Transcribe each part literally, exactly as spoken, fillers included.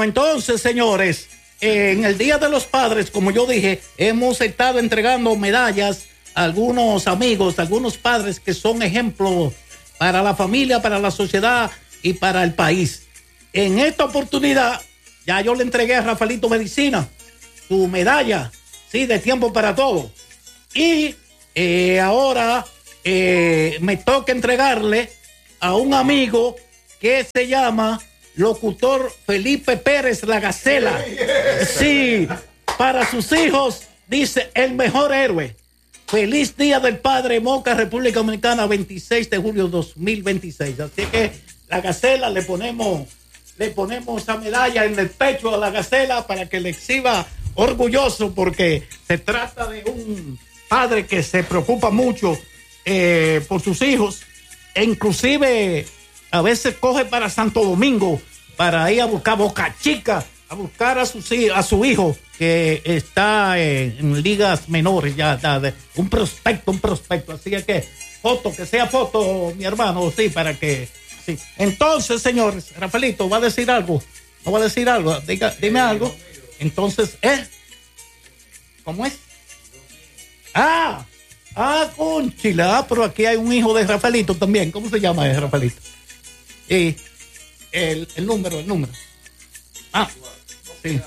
entonces, señores, eh, en el Día de los Padres, como yo dije, hemos estado entregando medallas a algunos amigos, a algunos padres que son ejemplos para la familia, para la sociedad y para el país. En esta oportunidad, ya yo le entregué a Rafaelito Medicina su medalla, sí, de tiempo para todo. Y eh, ahora eh, me toca entregarle a un amigo que se llama Locutor Felipe Pérez La Gacela. Sí, para sus hijos, dice, el mejor héroe. Feliz Día del Padre, Moca, República Dominicana, veintiséis de julio de dos mil veintiséis. Así que La Gacela le ponemos, le ponemos esa medalla en el pecho a La Gacela para que le exhiba orgulloso, porque se trata de un padre que se preocupa mucho eh, por sus hijos, e inclusive a veces coge para Santo Domingo para ir a buscar Boca Chica, a buscar a su, a su hijo que está en, en ligas menores ya, ya de, un prospecto, un prospecto, así que foto, que sea foto, mi hermano, sí, para que, sí. Entonces, señores, Rafaelito, ¿va a decir algo? ¿No va a decir algo? Diga, dime algo. Entonces, ¿eh? ¿Cómo es? Ah, ah, conchila, ah, pero aquí hay un hijo de Rafaelito también. ¿Cómo se llama ese Rafaelito? Y el, el número, el número. Ah, sí.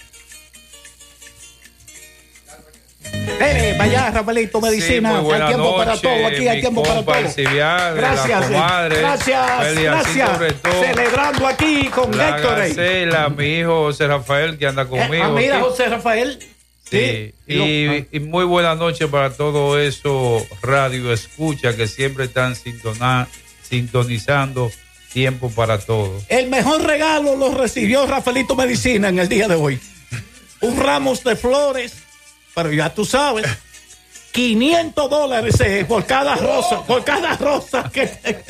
Eh, vaya, Rafaelito Medicina. Sí, hay tiempo noche, para todo. Aquí hay tiempo para todo. Civial, gracias, comadre, gracias, gracias. Celebrando aquí con la Héctor. Gacela, mi hijo José Rafael, que anda conmigo. Eh, ah, mira, José Rafael. Sí, sí. Y, y muy buena noche para todo eso radio escucha que siempre están sintona, sintonizando tiempo para todo. El mejor regalo lo recibió Rafaelito Medicina en el día de hoy. Un ramo de flores, pero ya tú sabes, quinientos dólares eh, por cada rosa, por cada rosa que...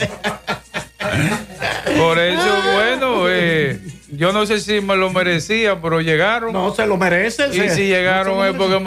Por eso, bueno, eh, yo no sé si me lo merecía, pero llegaron. No, se lo merecen. Y si llegaron no es porque